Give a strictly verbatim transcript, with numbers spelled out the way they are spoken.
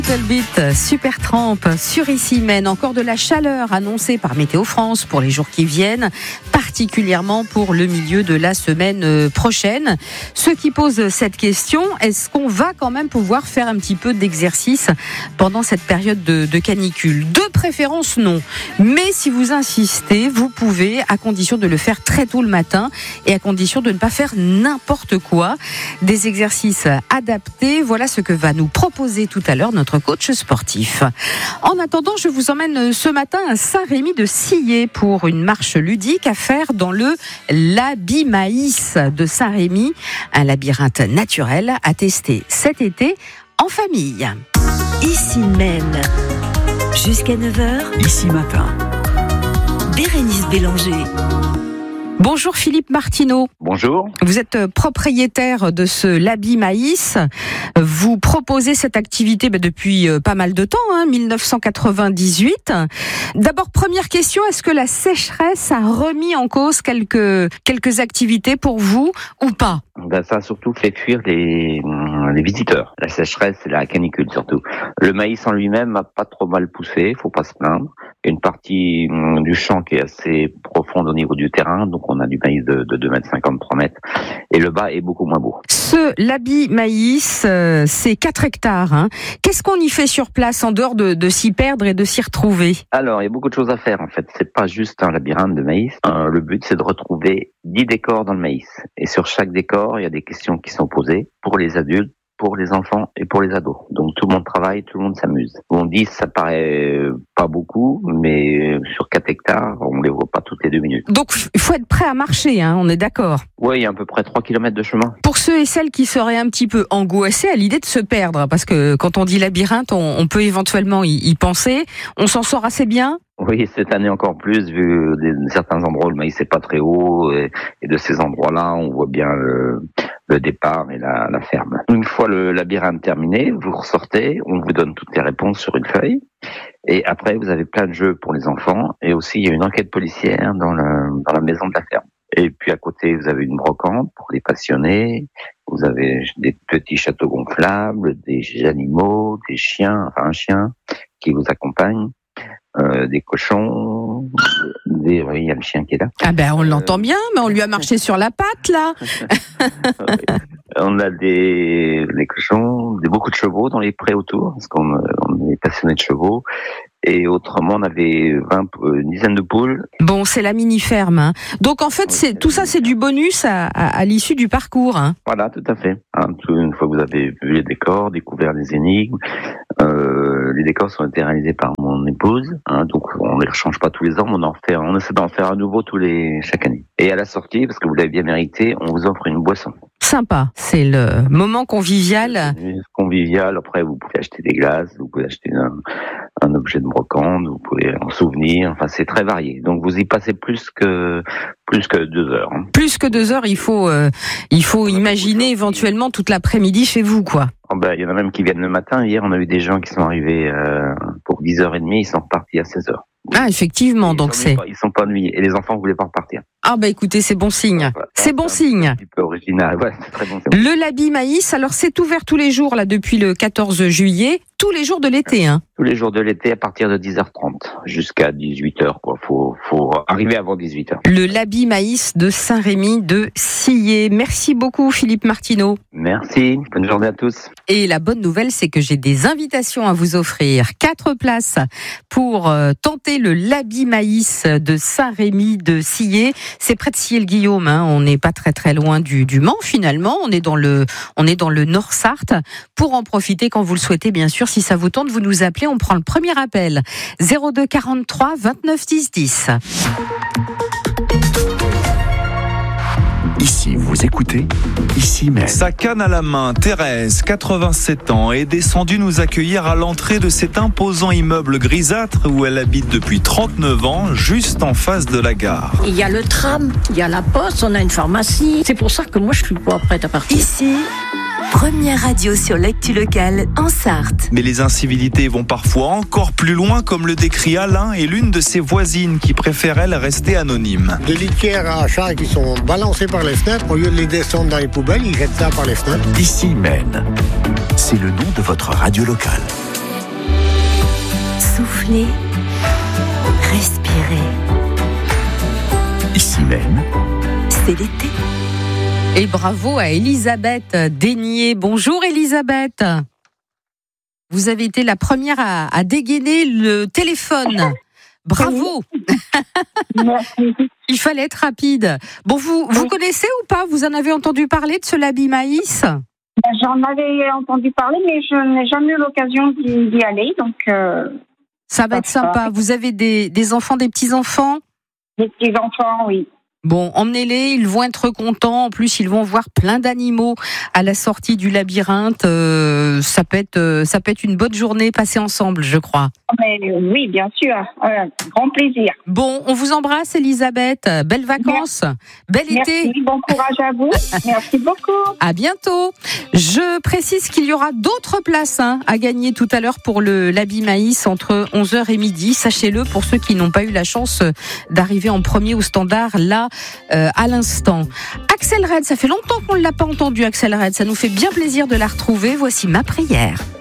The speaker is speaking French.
Little Bit, Supertramp sur Ici Maine. Encore de la chaleur annoncée par Météo France pour les jours qui viennent, particulièrement pour le milieu de la semaine prochaine. Ceux qui posent cette question, est-ce qu'on va quand même pouvoir faire un petit peu d'exercice pendant cette période de, de canicule ? De préférence, non. Mais si vous insistez, vous pouvez, à condition de le faire très tôt le matin et à condition de ne pas faire n'importe quoi. Des exercices adaptés, voilà ce que va nous proposer tout à l'heure notre coach sportif. En attendant, je vous emmène ce matin à Saint-Rémy-de-Sillé pour une marche ludique à faire dans le Labi-Maïs de Saint-Rémy, un labyrinthe naturel à tester cet été en famille. Ici Maine, jusqu'à neuf heures. Ici Matin. Bérénice Bélanger. Bonjour Philippe Martineau. Bonjour. Vous êtes propriétaire de ce Labi-Maïs. Vous proposez cette activité depuis pas mal de temps, hein, dix-neuf cent quatre-vingt-dix-huit. D'abord, première question, est-ce que la sécheresse a remis en cause quelques, quelques activités pour vous ou pas ? Ben, ça a surtout fait fuir les, les visiteurs. La sécheresse et la canicule surtout. Le maïs en lui-même a pas trop mal poussé, faut pas se plaindre. Il y a une partie du champ qui est assez profonde au niveau du terrain, donc on a du maïs de, de deux mètres cinquante, trois mètres, et le bas est beaucoup moins beau. Ce Labi-Maïs, euh, c'est quatre hectares. Hein. Qu'est-ce qu'on y fait sur place en dehors de, de s'y perdre et de s'y retrouver ? Alors, il y a beaucoup de choses à faire en fait. C'est pas juste un labyrinthe de maïs. Euh, le but, c'est de retrouver dix décors dans le maïs. Et sur chaque décor, il y a des questions qui sont posées pour les adultes, pour les enfants et pour les ados. Donc tout le monde travaille, tout le monde s'amuse. On dit ça paraît pas beaucoup, mais sur quatre hectares, on les voit pas toutes les deux minutes. Donc il faut être prêt à marcher, hein, on est d'accord ? Oui, il y a à peu près trois kilomètres de chemin. Pour ceux et celles qui seraient un petit peu angoissés à l'idée de se perdre, parce que quand on dit labyrinthe, on, on peut éventuellement y, y penser, on s'en sort assez bien ? Oui, cette année encore plus, vu des, certains endroits où le maïs n'est pas très haut, et, et de ces endroits-là, on voit bien le, le départ et la, la ferme. Une fois le labyrinthe terminé, vous ressortez, on vous donne toutes les réponses sur une feuille, et après vous avez plein de jeux pour les enfants, et aussi il y a une enquête policière dans, le, dans la maison de la ferme. Et puis à côté, vous avez une brocante pour les passionnés, vous avez des petits châteaux gonflables, des animaux, des chiens, enfin un chien qui vous accompagne. Euh, des cochons, des... oui, il y a le chien qui est là. Ah ben on l'entend bien, mais on lui a marché sur la patte là. On a des, des cochons, des, beaucoup de chevaux dans les prés autour, parce qu'on on est passionné de chevaux. Et autrement, on avait vingt, une dizaine de poules. Bon, c'est la mini-ferme. Hein. Donc en fait, c'est, tout ça, c'est du bonus à, à, à l'issue du parcours. Hein. Voilà, tout à fait. Hein, une fois que vous avez vu les décors, découvert les énigmes, euh, les décors sont été réalisés par mon épouse. Hein, donc on les rechange pas tous les ans, mais on en fait, on essaie d'en faire à nouveau tous les chaque année. Et à la sortie, parce que vous l'avez bien mérité, on vous offre une boisson. Sympa, c'est le moment convivial. Convivial, après vous pouvez acheter des glaces, vous pouvez acheter un, un objet de brocante, vous pouvez en souvenir, enfin c'est très varié. Donc vous y passez plus que plus que deux heures. Hein. Plus que deux heures, il faut euh, il faut imaginer éventuellement toute l'après-midi chez vous, quoi. Oh ben, il y en a même qui viennent le matin. Hier, on a eu des gens qui sont arrivés euh, pour dix heures trente, ils sont repartis à seize heures. Ah, effectivement, donc c'est... Ils sont pas ennuyés. Et les enfants voulaient pas repartir. Ah bah écoutez, c'est bon signe. Voilà, c'est bon c'est signe. Un petit peu original. Ouais, c'est très bon signe. Le Labi-Maïs, alors c'est ouvert tous les jours là depuis le quatorze juillet, tous les jours de l'été, hein. Tous les jours de l'été à partir de dix heures trente jusqu'à dix-huit heures, quoi. Faut, faut arriver avant dix-huit heures. Le Labi-Maïs de Saint-Rémy-de-Sillé. Merci beaucoup Philippe Martineau. Merci. Bonne journée à tous. Et la bonne nouvelle, c'est que j'ai des invitations à vous offrir. Quatre places pour euh, tenter le Labi-Maïs de Saint-Rémy-de-Sillé. C'est près de Sillé-le-Guillaume, hein. On n'est pas très très loin du, du Mans finalement. On est dans le, on est dans le Nord-Sarthe. Pour en profiter quand vous le souhaitez, bien sûr, si ça vous tente, vous nous appelez. On prend le premier appel. zéro deux quarante-trois vingt-neuf dix dix. Ici, vous écoutez, Ici Maine. Sa canne à la main, Thérèse, quatre-vingt-sept ans, est descendue nous accueillir à l'entrée de cet imposant immeuble grisâtre où elle habite depuis trente-neuf ans, juste en face de la gare. Il y a le tram, il y a la poste, on a une pharmacie. C'est pour ça que moi, je suis pas prête à partir. Ici, première radio sur l'actu locale en Sarthe. Mais les incivilités vont parfois encore plus loin, comme le décrit Alain et l'une de ses voisines qui préfère, elle, rester anonyme. Des litières à chats qui sont balancées par les fenêtres, au lieu de les descendre dans les poubelles, ils jettent ça par les fenêtres. Ici Maine. C'est le nom de votre radio locale. souffler, respirer. Ici même, C'est l'été. Et bravo à Elisabeth Daigné. Bonjour Elisabeth. Vous avez été la première à, à dégainer le téléphone. Bravo. Merci. Il fallait être rapide. Bon, vous, vous connaissez ou pas? Vous en avez entendu parler de ce Labi Maïs? J'en avais entendu parler, mais je n'ai jamais eu l'occasion d'y, d'y aller, donc euh, Ça va être sympa. Vous avez des, des enfants, des petits-enfants? des petits enfants, oui. Bon, emmenez-les, ils vont être contents. En plus, ils vont voir plein d'animaux à la sortie du labyrinthe. Euh, ça peut être, euh, ça peut être une bonne journée passée ensemble, je crois. Mais, euh, oui, bien sûr, euh, grand plaisir. Bon, on vous embrasse, Elisabeth. Belles vacances, bel été. Merci, bon courage à vous. Merci beaucoup. À bientôt. Je précise qu'il y aura d'autres places hein, à gagner tout à l'heure pour le Labi Maïs entre onze heures et midi. Sachez-le pour ceux qui n'ont pas eu la chance d'arriver en premier au standard là euh, à l'instant. Axel Red, ça fait longtemps qu'on ne l'a pas entendu, Axel Red. Ça nous fait bien plaisir de la retrouver. Voici ma prière.